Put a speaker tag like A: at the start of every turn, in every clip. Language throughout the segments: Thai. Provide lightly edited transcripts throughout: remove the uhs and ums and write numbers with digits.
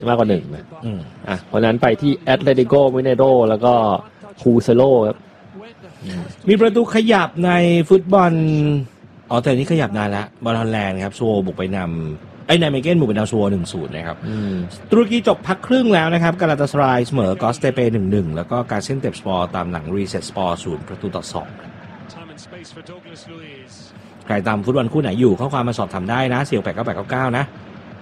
A: มากกว่า1นะเพราะนั้นไปที่แอตเลติโกมิเนโรแล้วก็คูเซโลครับ
B: มีประตูขยับในฟุตบอลแต่นี้ขยับนานแล้วบอลฮอลแลนด์ครับซัวบุกไปนำไนเมเกนบุกไปนำซัว 1-0 นะครับตุรกีจบพักครึ่งแล้วนะครับกาลาตาสารายเสมอกอสเตเป 1-1 แล้วก็กาเซนเตปสปอร์ตามหลังรีเซ็ตสปอร์0-2ใครตามฟุตบอลคู่ไหนอยู่ข้อความมาสอบถามได้นะเสี่ยว89899นะ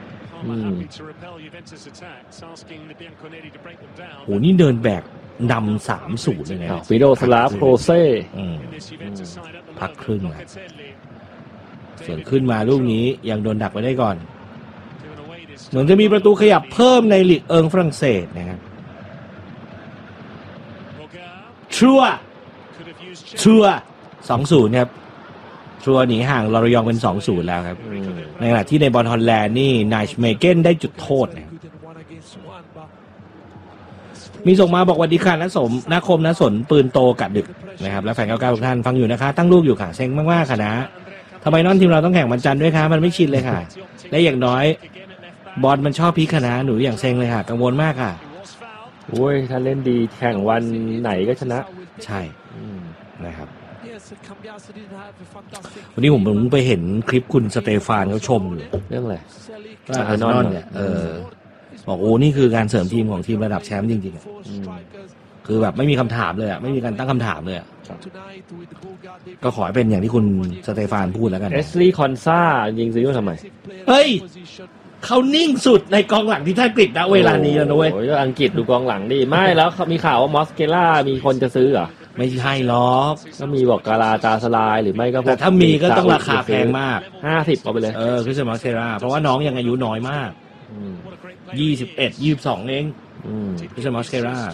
B: โหนี่เดินแบกนำ 3-0 เลยนะ
A: ฟิโดสลาฟโครเซ่
B: พักครึ่งนะส่วนขึ้นมาลูกนี้ยังโดนดักไว้ได้ก่อนเหมือนจะมีประตูขยับเพิ่มในลีกเอิงฝรั่งเศสนะครับชัว 2-0 ครับชัวหนีห่างลอรยองเป็น 2-0 แล้วครับในขณะที่ในบอลฮอลแลนด์นี่ไนช์เมเกนได้จุดโทษนะครับมีส่งมาบอกว่าดีค่ะณสมนาคมณสนปืนโตกัดดึกนะครับและแฟน99ทุกท่านฟังอยู่นะคะตั้งลูกอยู่ค่ะเซ็งมากๆค่ะนะทำไมน้องทีมเราต้องแข่งวันจันทร์ด้วยคะมันไม่ชินเลยค่ะและอย่างน้อยบอลมันชอบพีคนะหนูอย่างเซ็งเลยค่ะกังวลมากค่ะ
A: โอ้ยถ้าเล่นดีแข่งวันไหนก็ชนะ
B: ใช่นะครับวันนี้ผมไปเห็นคลิปคุณสเตฟานเขาชม
A: เรื่องอะไร
B: อาร์เซนอลเนี่ยบอกโอ้นี่คือการเสริมทีมของทีมระดับแชมป์จริงๆคือแบบไม่มีคำถามเลยไม่มีการตั้งคำถามเลยก็ขอให้เป็นอย่างที่คุณสเตฟานพูดแล้วกัน
A: เอสลีคอนซ่ายิงซีรีส์ทำไม
B: เฮ้ยเขานิ่งสุดในกองหลังที่ท่านกฤษนะเวลานี้แล้วนะเว้ย
A: โอ้ยอังกฤษดูกองหลังดิไม่แล้วมีข่าวว่ามอสเกล่ามีคนจะซื้อเหรอ
B: ไม่ใช่หรอก
A: ก็มีบอกกาลาตาสลายหรือไม่ก็
B: แต่ถ้ามีก็ต้องราคาแพงมาก
A: 50เอาไปเลย
B: คริสเตียนมอสเกล่าเพราะว่าน้องยังอายุน้อยมาก21 22เองคริสเตียนมอสเกล่า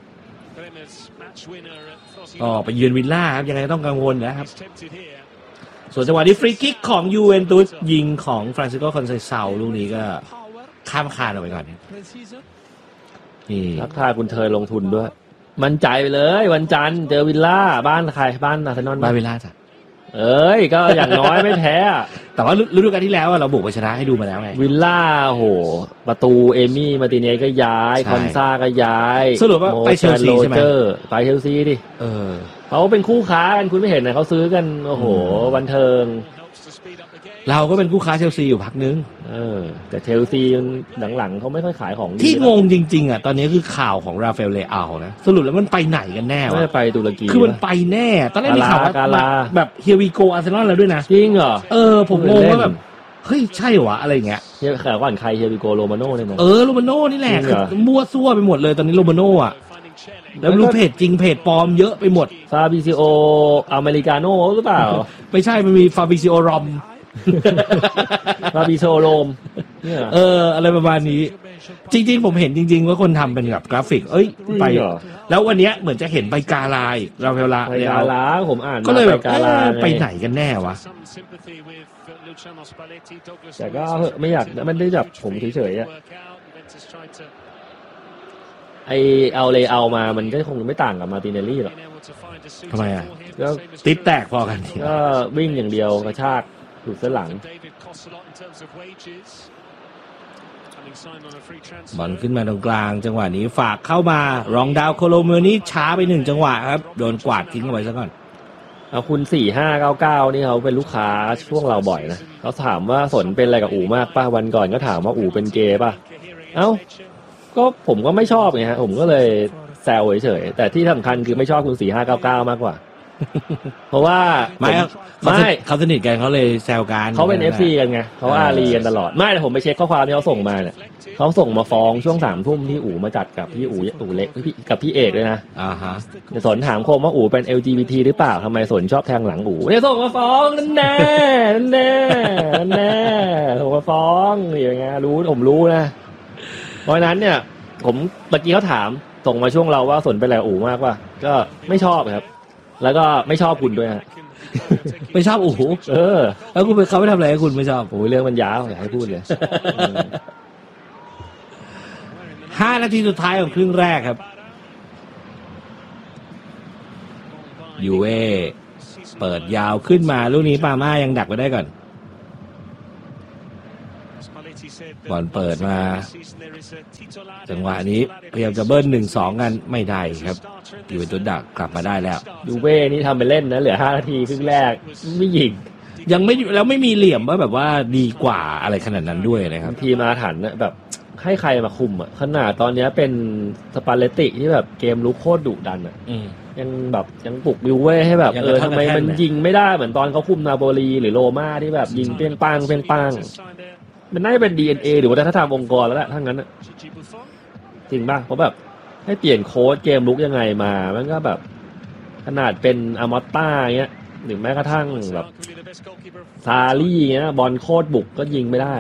B: ไปเยือนวิลล่าครับยังไงต้องกังวลนะครับส่วนจังหวะนี้ฟรีคิกของยูเวนตุสยิงของฟรานซิโกคอนเซซาลูกนี้ก็ข้ามคานออกไปก่อน
A: นี่ทักทายคุณเทยลงทุนด้วยมั่นใจไปเลยวันจันทร์เจอวิลล่าบ้านใครบ้านอาร์เซนอล
B: บ้านวิลล่าจ้ะ
A: ก็อย่างน้อยไม่แพ้
B: แต่ว่าฤดูกาลที่แล้วเราบุกไปชนะให้ดูมาแล้วไง
A: วิลล่าโหประตูเอมี่มาร์ติเนสก็ย้ายคอนซ่าก็ย้าย
B: สรุปว่าไปเชลซีใช่ไหม
A: ไปเชลซีดิเขาเป็นคู่ค้ากันคุณไม่เห็นนะเขาซื้อกันโอ้โหบันเทิง
B: เราก็เป็นคู่ค้าเชลซีอยู่พักนึง
A: แต่เชลซีหลังๆเขาไม่ค่อยขายของ
B: ที่งงจริงๆตอนนี้คือข่าวของราฟาเอล เลอาลนะสรุปแล้วมันไปไหนกันแน่วะ
A: ไม่ไปตุรกี
B: คือมันไปแน่ตอนแรกมีข่าวว่าแบบเฮียวีโกอาร์เซนอลแล้วด้วยนะ
A: จริงเหรอ
B: ผมงงว่าแบบเฮ้ยใช่เหรออะไรเงี้ย
A: เฮียข่าวก่อนใครเฮียวีโกโรมาโน่เนี่ยนะ
B: โรมาโน่นี่แหละมั่วซั่วไปหมดเลยตอนนี้โรมาโน่แล้วรู้เพจจริงเพจปลอมเยอะไปหมด
A: ฟาบิซิโออเมริกาโน่หรือเปล่า
B: ไม่ใช่มันมีฟาบิซิโอรอม
A: ฟาบิโซโรม
B: อะไรประมาณนี้จริงๆผมเห็นจริงๆว่าคนทำเป็นแบบกราฟิกไปแล้ววันนี้เหมือนจะเห็นไปกาลายเราเวลา
A: ผมอ่าน
B: ก็เลยแบบไปไหนกันแน่วะ
A: แต่ก็ไม่อยากมันได้จับผมเฉยๆเอาเลยเอามามันก็คงไม่ต่างกับมาร์ติเนลลี่หรอก
B: ทำไมก็ติดแตกพอกัน
A: ก็วิ่งอย่างเดียวกระชากถูกเส้นหลัง
B: บอลขึ้นมาตรงกลางจังหวะนี้ฝากเข้ามารองดาวโคโลเมนี่ช้าไป1จังหวะครับโดนกวาดทิ้งเอาไว้ซะก่อน
A: คุณ4599นี่เขาเป็นลูกค้าช่วงเราบ่อยนะเขาถามว่าสนเป็นอะไรกับอู๋มากป่ะวันก่อนก็ถามว่าอู๋เป็นเกย์ป่ะก็ผมก็ไม่ชอบไงฮะผมก็เลยแซวเฉยๆแต่ที่สำคัญคือไม่ชอบคุณ4599มากกว่าเพราะว่า
B: ไม่เขาสนิทกันเขาเลยแซวกัน
A: เขาเป็น FC กันไงเขาอารีกันตลอดไม่แต่ผมไปเช็คข้อความที่เขาส่งมาเนี่ยเขาส่งมาฟ้องช่วง3 ทุ่มที่อู๋มาจัดกับพี่อู๋เล็กกับพี่เอกเลยนะสนถามคมว่าอู๋เป็น LGBT หรือเปล่าทำไมสนชอบแทงหลังอู๋เนี่ยส่งมาฟ้องนั่นแน่ส่งมาฟ้องอย่างเงี้ยผมรู้นะเพราะนั้นเนี่ยผมเมื่อกี้เขาถามส่งมาช่วงเราว่าสนเป็นอะไรอู๋มากป่ะก็ไม่ชอบครับแล้วก็ไม่ชอบคุณด้วยฮะ
B: ไม่ชอบอู๋แล้วคุณเขาไม่ทำอะไรให้คุณไม่ชอบ
A: โอ้ยเรื่องมันยาวอยากให้พูดเลย
B: 5 นาทีสุดท้ายของครึ่งแรกครับยูเอเปิดยาวขึ้นมาลูกนี้ปาม่ายังดักไว้ได้ก่อนบอลเปิดมาจังหวะนี้พยายามจะเบิ้ล 1-2 กันไม่ได้ครับอยู่เป็นตัวดักกลับมาได้แล้ว
A: ยูเว่นี่ทำไปเล่นนะเหลือ5นาทีครึ่งแรกไม่ยิง
B: ยังไม่แล้วไม่มีเหลี่ยมว่าแบบว่าดีกว่าอะไรขนาดนั้นด้วยนะครับ
A: ทีมาถันนะแบบให้ใครมาคุมอ่ะขนาดตอนนี้เป็นสปาเลตติที่แบบเกมลุกโคตรดุดันอ่ะยังแบบยังปลุกยูเว่ให้แบบทำไมมันยิงไม่ได้เหมือนตอนเขาคุมนาโปลีหรือโรม่าที่แบบยิงเปี้ยงปังมันน่าจะเป็น DNA หรือวัฒนธรรมองค์กรแล้วแหละทั้งนั้นจริงป่ะเพราะแบบให้เปลี่ยนโค้ชเกมลุกยังไงมามันก็แบบขนาดเป็นอามอตต้าเงี้ยหรือแม้กระทั่งแบบซารี่เงี้ยบอลโคตรบุกก็ยิงไม่ได้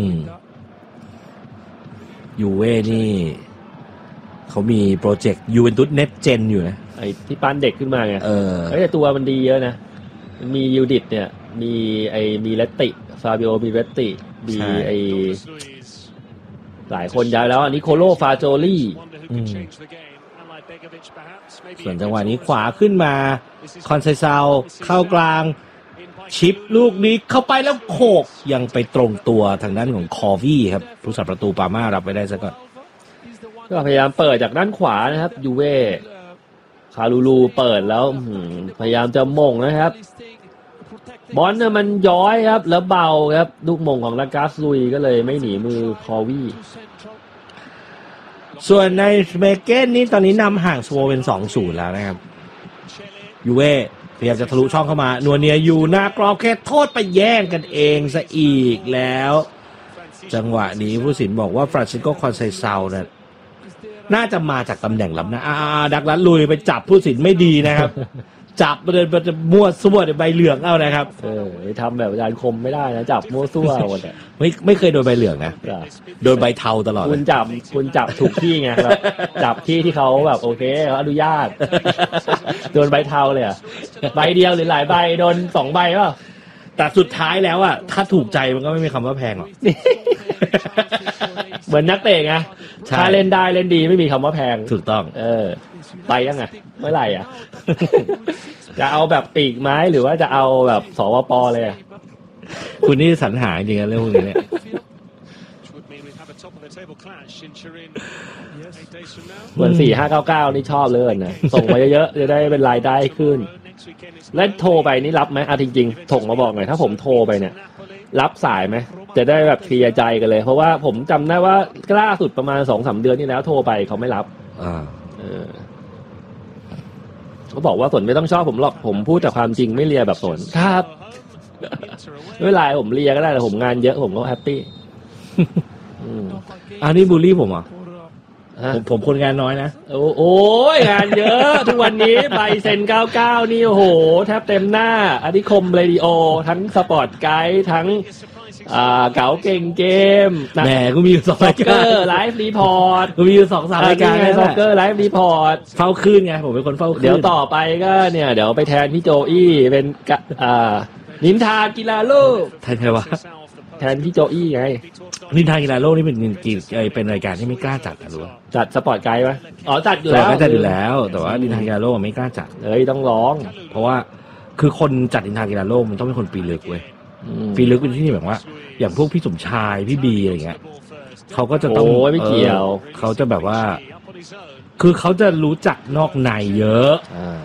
B: ยูเว่นี่เขามีโปรเจกต์ยูเวนตุสเน็ตเจนอยู่นะ
A: ไอ้ที่ปั้นเด็กขึ้นมาไงแต่ตัวมันดีเยอะนะมียูดิตเนี่ยมีเลตติฟาบิโอมีเลตติมีหลายคนย้ายแล้วนิโคโลฟาโจลี่
B: ส่วนจังหวะนี้ขวาขึ้นมาคอนไซซาวเข้ากลางชิปลูกนี้เข้าไปแล้วโขกยังไปตรงตัวทางด้านของคอวี่ครับผู้สับประตูปาม่ารับไปได้ซะก่อน
A: ก็พยายามเปิดจากด้านขวานะครับยูเว่คาลูเปิดแล้วพยายามจะมงนะครับบอลเนี่ยมันย้อยครับแล้วเบาครับลูกมงของลากาสลุยก็เลยไม่หนีมือคอวี่
B: ส่วนในเมเก้นนี่ตอนนี้นำห่างสโวเป็น 2-0 แล้วนะครับยูเว่พยายามจะทะลุช่องเข้ามานัวเนียอยู่หน้ากรอบแค่โทษไปแย่งกันเองซะอีกแล้วจังหวะนี้ผู้สินบอกว่าฟรานซิโกคอนไซซาวน่ะน่าจะมาจากตำแหน่งล้ำหน้าดักลัดลุยไปจับผู้สินไม่ดีนะครับจับเดินจะมั่วซั่วใบเหลืองเอานะครับ
A: ทำแบบอาจารย์คมไม่ได้นะจับมั่วซั่วหมดอ่ะ
B: ไม่เคยโดนใบเหลืองนะโดนใบเทาตลอด
A: คุณจับถูกที่ไงครับจับที่เขาแบบโอเคเขาอนุญาตโดนใบเทาเลยอ่ะใบเดียวหรือหลายใบโดน2ใบป่ะ
B: แต่สุดท้ายแล้วอ่ะถ้าถูกใจมันก็ไม่มีคำว่าแพงหรอก
A: เหมือนนักเตะไงถ้าเล่นได้เล่นดีไม่มีคำว่าแพง
B: ถูกต้อง
A: ไปยังไงเมื่อไหร่อ่ะจะเอาแบบปีกไม้หรือว่าจะเอาแบบสวปเลย
B: คุณนี่สรรหาจริงๆเรื่องพวกนี้เนี่ย
A: ส่วน4599นี่ชอบเลยนะส่งมาเยอะๆจะได้เป็นรายได้ขึ้นแล้วโทรไปนี่รับไหมจริงๆส่งมาบอกหน่อยถ้าผมโทรไปเนี่ยรับสายไหมจะได้แบบเคลียร์ใจกันเลยเพราะว่าผมจำได้ว่าล่าสุดประมาณ 2-3 เดือนที่แล้วโทรไปเขาไม่รับเขาบอกว่าสนไม่ต้องชอบผมหรอกผมพูดแต่ความจริงไม่เลียแบบสนครับไม่เป็นไรผมเลียก็ได้แต่ผมงานเยอะผมก็แฮปปี้
B: อันนี้บูลลี่ผมอ่ะผมคนงานน้อยนะ
A: โอ้ยงานเยอะทุกวันนี้ใบเซ็น99นี่โอ้โหแทบเต็มหน้าอาทิคมเรดิโอทั้งสปอร์ตไกด์ทั้งเก๋าเก่งเกม
B: แหมกูมีอยู่2ราย
A: การไลฟ์รีพอร์ต
B: กูมีอยู่ 2-3 รายการ
A: ซ็อกเกอร์ไลฟ์รีพอร์ต
B: เฝ้าคืนไงผมเป็นคนเฝ้าคืน
A: เดี๋ยวต่อไปก็เนี่ยเดี๋ยวไปแทนพี่โจอี้เป็นนินทากีฬาโลก
B: แทนใครวะ
A: แทนพี่โจอี้ไง
B: นินทากีฬาโลกนี่เป็นรายการที่ไม่กล้าจัดหรือว่า
A: จัดสปอร์ตไกด์ป่ะจัดอยู่แล้ว
B: จัดอยู่แล้วแต่ว่านินทากีฬาโลกไม่กล้าจัด
A: ต้องร้อง
B: เพราะว่าคือคนจัดนินทากีฬาโลกมันต้องเป็นคนปีลึกเว้ยปีลึกเป็นที่นี่แบบว่าอย่างพวกพี่สมชายพี่บีอะไรเงี้ยเขาก็จะต้อง
A: ไม่เกี่ยว
B: เขาจะแบบว่าคือเขาจะรู้จักนอกในเยอะ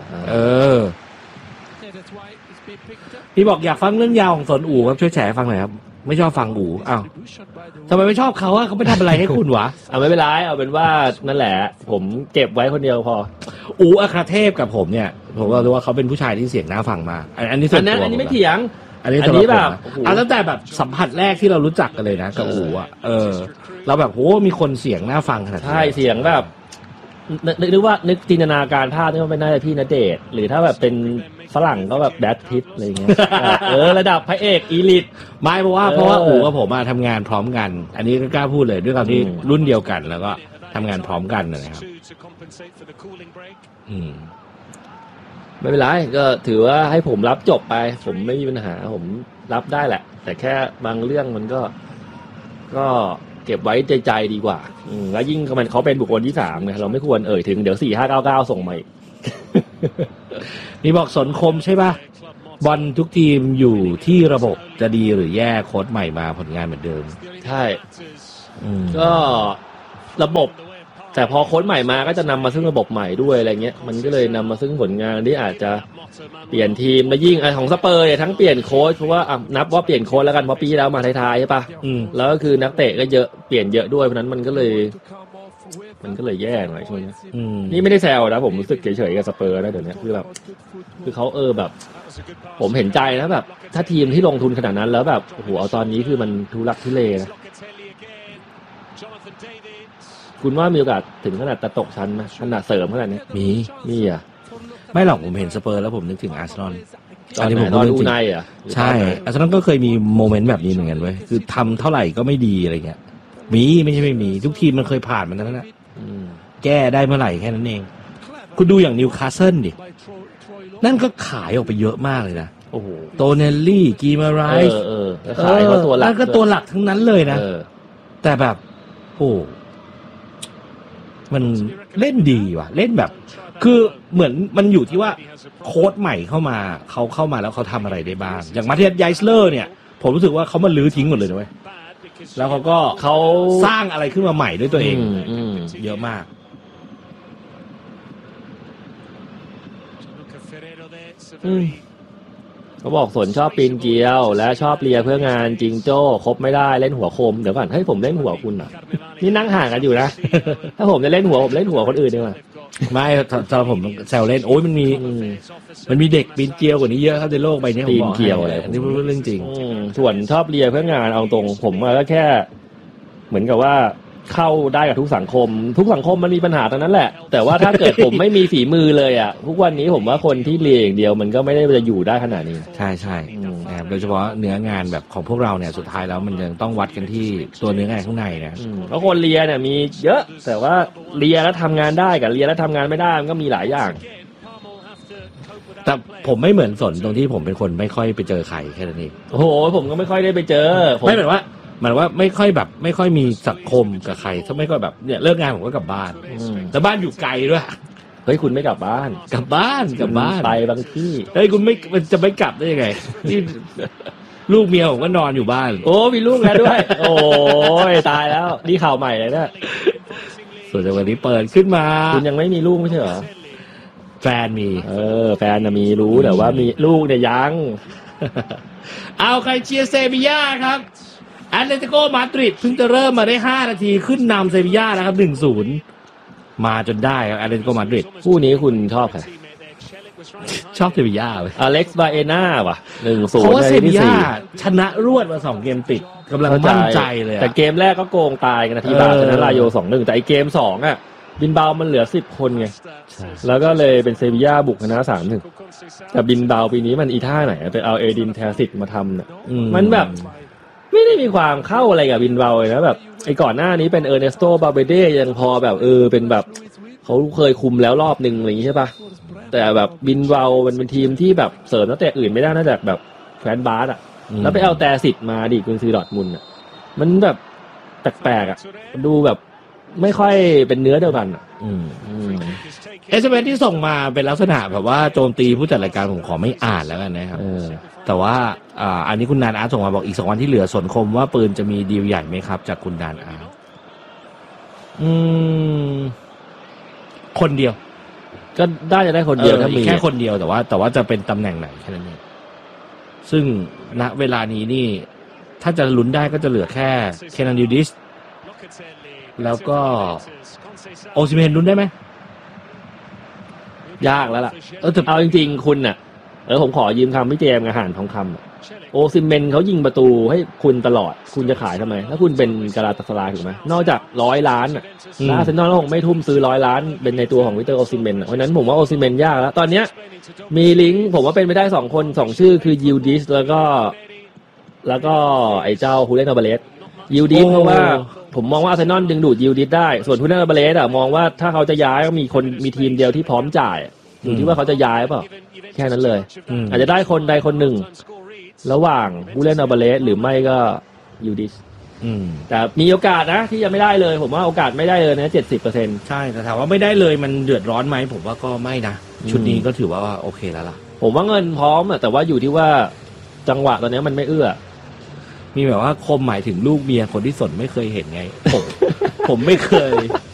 B: พี่บอกอยากฟังเรื่องยาวของสนอู่ครับช่วยแชร์ฟังหน่อยครับไม่ชอบฟังอู่อ้าวทำไมไม่ชอบเขาอะเขาไปทำอะไรให้คุณวะ
A: ไม่เป็นไรเอาเป็นว่านั่นแหละผมเก็บไว้คนเดียวพอ
B: อู่อัครเทพกับผมเนี่ยผมก็รู้ว่าเขาเป็นผู้ชายที่เสียงน่าฟังมากอันนี้ส่วนตัว
A: อันนี้ไม่เถียง
B: อันนี้แบบตั้งแต่แบบสัมผัสแรกที่เรารู้จักกันเลยนะกับอู๋อะเราแบบโหมีคนเสียงน่าฟังขนาดนี้
A: ใช่เสียงแบบนึกว่านึกจินตนาการภาพนี่ว่าเป็นน่าจะพี่ณเดชน์หรือถ้าแบบเป็นฝรั่งก็แบบแบทพิตอะไรเงี้ยระดับพระเอกอีลิท
B: ไม่เพราะว่าอู๋กับผมมาทำงานพร้อมกันอันนี้ก็กล้าพูดเลยด้วยความที่รุ่นเดียวกันแล้วก็ทำงานพร้อมกันนะครับ
A: ไม่เป็นไรก็ถือว่าให้ผมรับจบไปผมไม่มีปัญหาผมรับได้แหละแต่แค่บางเรื่องมันก็เก็บไว้ใจดีกว่าแล้วยิ่งเขาเป็นบุคคลที่3ไงเราไม่ควรถึงเดี๋ยว4599ส่งมาอีก
B: นี่บอกสนคมใช่ป่ะบอลทุกทีมอยู่ที่ระบบจะดีหรือแย่โค้ชใหม่มาผลงานเหมือนเดิม
A: ใช่ก็ระบบแต่พอโค้ชใหม่มาก็จะนำมาซึ่งระบบใหม่ด้วยอะไรเงี้ยมันก็เลยนำมาซึ่งผลงานที่อาจจะเปลี่ยนทีมและยิ่งของสเปอร์เนี่ยทั้งเปลี่ยนโค้ชเพราะว่านับว่าเปลี่ยนโค้ชแล้วกันเพราะปีแล้วมาท้ายๆใช่ปะแล้วก็คือนักเตะก็เยอะเปลี่ยนเยอะด้วยเพราะนั้นมันก็เลยแย่หน่อยช่วงนี้นี่ไม่ได้แซวนะผมรู้สึกเฉยๆกับสเปอร์นะเดี๋ยวนี้คือแบบคือเขาแบบผมเห็นใจนะแบบถ้าทีมที่ลงทุนขนาดนั้นแล้วแบบโอ้โหเอาตอนนี้คือมันทุลักทุเลนะคุณว่ามีโอกาสถึงขนาดตกชั้นไหมขนาดเสริมขนาดนี้มีอ่ะ
B: ไม่หรอกผมเห็นสเปอร์แล้วผมนึกถึงอาร์เซนอล
A: อันนี้ผมดูในอ่ะ
B: ใช่อาร์เซนอลก็เคยมีโมเมนต์แบบนี้เหมือนกันเว้ยคือทำเท่าไหร่ก็ไม่ดีอะไรเงี้ยไม่ใช่ไม่มีทุกทีมมันเคยผ่านมันนั่นแหละแก้ได้เมื่อไหร่แค่นั้นเองคุณดูอย่างนิวคาสเซิลดินั่นก็ขายออกไปเยอะมากเลยนะ
A: โอ้โห
B: โตเนลลี่กีมาไรส์
A: ขายว่าตัวหลัก
B: ก็ตัวหลักทั้งนั้นเลยนะแต่แบบโอ้มันเล่นดีว่ะเล่นแบบคือเหมือนมันอยู่ที่ว่าโค้ชใหม่เข้ามาเขาเข้ามาแล้วเขาทำอะไรได้บ้างอย่างมาเทียสไยสเลอร์เนี่ยผมรู้สึกว่าเขามาลื้อทิ้งหมดเลยนะเว้ยแล้วเขาสร้างอะไรขึ้นมาใหม่ด้วยตัวเองเยอะมาก
A: เขาบอกสนชอบปีนเกลียวและชอบเลียเพื่องานจิงโจ้ครบไม่ได้เล่นหัวคมเดี๋ยวก่อนให้ผมเล่นหัวคุณอ่ะนี่นั่งห่างกันอยู่นะถ้าผมจะเล่นหัวผมเล่นหัวคนอื่นดีกว่า
B: ไม่ตอนผมแซวเล่นโอ้ยมันมีเด็กปีนเกลียวกว่านี้เยอะครับในโลกใบนี้
A: ปีนเกลียวอะไร
B: นี่พูดเรื่องจริง
A: ส่วนชอบเลียเพื่องานเอาตรงผมก็แค่เหมือนกับว่าเข้าได้กับทุกสังคมมันมีปัญหาตรงนั้นแหละแต่ว่าถ้าเกิดผมไม่มีฝีมือเลยอ่ะทุกวันนี้ผมว่าคนที่เลียอย่างเดียวมันก็ไม่ได้จะอยู่ได้ขนาดนี้
B: ใช่นะครับโดยเฉพาะเนื้องานแบบของพวกเราเนี่ยสุดท้ายแล้วมันยังต้องวัดกันที่ตัวเนื้องานข้างในนะ
A: เพราะคนเลียเนี่ยมีเยอะแต่ว่าเลียแล้วทำงานได้กับเลียแล้วทำงานไม่ได้มันก็มีหลายอย่าง
B: แต่ผมไม่เหมือนสนตรงที่ผมเป็นคนไม่ค่อยไปเจอใครแค่นั้นเอง
A: โอ้โหผมก็ไม่ค่อยได้ไปเจอ
B: ไม่เหมือนว่าไม่ค่อยมีสังคมกับใครถ้าไม่ก็แบบเนี่ยเลิกงานผมก็กลับบ้านแต่บ้านอยู่ไกลด้วย
A: เฮ้ยคุณไม่กลับบ้านไปบางที่
B: เฮ้ยคุณมันจะไม่กลับได้ยังไงนี่ลูกเมียผมก็นอนอยู่บ้าน
A: โอ้มีลูกแล้วด้วยโอ้ยตายแล้วนี่ข่าวใหม่เลยเนี่ย
B: ส่วนจากวันนี้เปิดขึ้นมา
A: คุณยังไม่มีลูกไม่ใช่เหรอ
B: แฟนมี
A: แฟนมีรู้แต่ว่ามีลูกเนี่ยยัง
B: เอาใครเชียร์เซบีย่าครับแอตเลติโกมาดริดเพิ่งจะเริ่มมาได้5นาทีขึ้นนำเซบีย่านะครับ 1-0 มาจนได้ครับแอตเลติโกมาดริด
A: คู่นี้คุณชอบใคร
B: ชอบเซบีย่าเลย
A: อเล็กซ์บาเอน่าว่ะ 1-0
B: เพราะว่าเซบีย่าชนะรวดมา2เกมติดกำลังมั่นใจเลย
A: แต่เกมแรกก็โกงตายกันนาทีบาชนะลาโย 2-1 แต่ไอเกม2อ่ะบินเบามันเหลือ10คนไงแล้วก็เลยเป็นเซบีย่าบุกชนะ 3-1 แต่บินเบาปีนี้มันอีท่าไหนไปเอาเอดินแทสิตมาทำเนี่ยมันแบบไม่ได้มีความเข้าอะไรกับบินเบาเลยนะแบบไอ้ก่อนหน้านี้เป็นเออร์เนสโตบาเบเดยังพอแบบเป็นแบบเขาเคยคุมแล้วรอบนึงอะไรอย่างนี้ใช่ปะแต่แบบบินเบามันเป็นทีมที่แบบเสริมนักเตะอื่นไม่ได้นอกจากแบบแฟนบาสอ่ะแล้วไปเอาแต่สิทธิ์มาดิกุนซือดอร์ทมุนด์อ่ะมันแบบแปลกๆอ่ะดูแบบไม่ค่อยเป็นเนื้อเดียวกัน
B: SMS ที่ส่งมาเป็นลักษณะแบบว่าโจมตีผู้จัดรายการผมขอไม่อ่านแล้วกันนะครับแต่ว่าอันนี้คุณนานอาร์ส่งมาบอกอีก2วันที่เหลือสนคมว่าปืนจะมีดีลใหญ่ไหมครับจากคุณนานอาร์คนเดียว
A: ก็ได้จะได้คนเดียวถ้ามี
B: แค่คนเดียวแต่ว่าจะเป็นตำแหน่งไหนแค่นั้นเองซึ่งณเวลานี้นี่ถ้าจะลุ้นได้ก็จะเหลือแค่เคนานดิดิสแล้วก็โอซิเมนลุ้นได้ไหม
A: ยากแล้วล่ะเอาจริงๆคุณน่ะผมขอยืมคำพี่เจมส์อาหารทองคำโอซิเมนเขายิงประตูให้คุณตลอดคุณจะขายทำไมถ้าคุณเป็นกาลาตาสารายถูกไหมนอกจาก100 ล้านอ่ะอาร์เซนอลคงไม่ทุ่มซื้อ100 ล้านเป็นในตัวของวิกเตอร์โอซิเมนเพราะนั้นผมว่าโอซิเมนยากแล้วตอนเนี้ยมีลิงก์ผมว่าเป็นไปได้2คน2ชื่อคือยิลดิสแล้วก็ไอ้เจ้าฮูเลน อัลบาเรสยิลดิสเพราะว่าผมมองว่าอาร์เซนอลดึงดูดยิลดิสได้ส่วนฮูเลน อัลบาเรสมองว่าถ้าเขาจะย้ายก็มีทีมเดียวที่พร้อมจ่ายอยู่ที่ว่าเขาจะย้ายเปล่าแค่นั้นเลยอาจจะได้คนใดคนหนึ่งระหว่างผู้เล่นอัลบาเรสหรือไม่ก็ยูดิสแต่มีโอกาสนะที่จะไม่ได้เลยผมว่าโอกาสไม่ได้เลยนะ 70%
B: ใช่แต่ถามว่าไม่ได้เลยมันเดือดร้อนไหมผมว่าก็ไม่นะชุดนี้ก็ถือว่าโอเคแล้วล่ะ
A: ผมว่าเงินพร้อมแต่ว่าอยู่ที่ว่าจังหวะตอนนี้มันไม่เอื้อ
B: มีแบบว่าคมหมายถึงลูกเมียคนที่สนไม่เคยเห็นไงผมไม่เคย